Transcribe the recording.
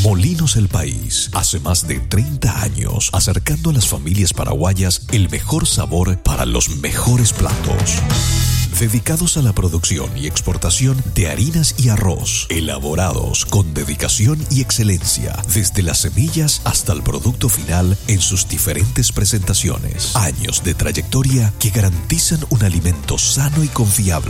Molinos El País, hace más de 30 años, acercando a las familias paraguayas el mejor sabor para los mejores platos. Dedicados a la producción y exportación de harinas y arroz, elaborados con dedicación y excelencia, desde las semillas hasta el producto final en sus diferentes presentaciones. Años de trayectoria que garantizan un alimento sano y confiable.